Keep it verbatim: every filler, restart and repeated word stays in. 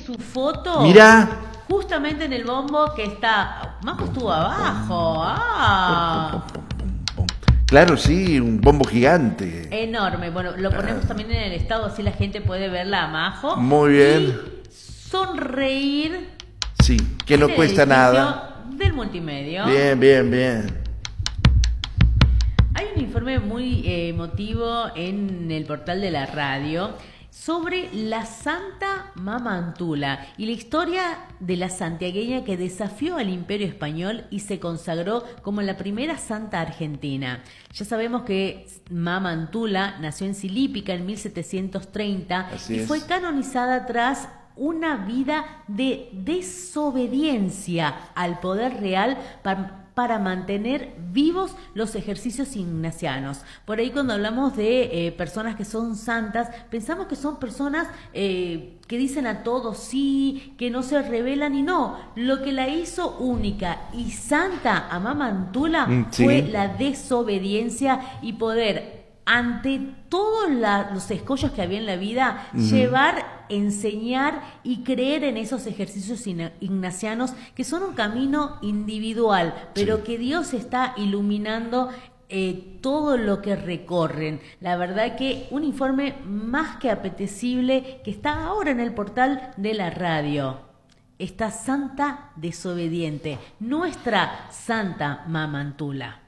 su foto. Mirá. Justamente en el bombo que está. Majo estuvo abajo. Ah. Claro, sí, un bombo gigante. Enorme. Bueno, lo ponemos también en el estado, así la gente puede verla a Majo. Muy bien. Y sonreír. Sí, que no cuesta nada. Del multimedio. Bien, bien, bien. Hay un informe muy eh, emotivo en el portal de la radio sobre la Santa Mamantula y la historia de la santiagueña que desafió al Imperio Español y se consagró como la primera santa argentina. Ya sabemos que Mamantula nació en Silípica en mil setecientos treinta Así y es. fue canonizada tras una vida de desobediencia al poder real para para mantener vivos los ejercicios ignacianos. Por ahí cuando hablamos de eh, personas que son santas, pensamos que son personas eh, que dicen a todos sí, que no se rebelan y no. Lo que la hizo única y santa a Mamantula mm, sí. fue la desobediencia y poder, ante todos la, los escollos que había en la vida, uh-huh. llevar, enseñar y creer en esos ejercicios ignacianos que son un camino individual, pero sí. que Dios está iluminando eh, todo lo que recorren. La verdad que un informe más que apetecible que está ahora en el portal de la radio. Esta santa desobediente, nuestra Santa Mamantula.